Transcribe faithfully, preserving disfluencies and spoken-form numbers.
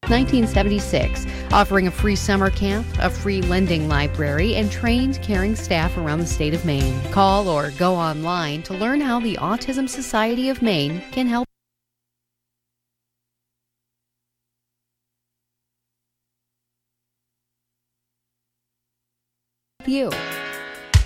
nineteen seventy-six, offering a free summer camp, a free lending library, and trained caring staff around the state of Maine. Call or go online to learn how the Autism Society of Maine can help you.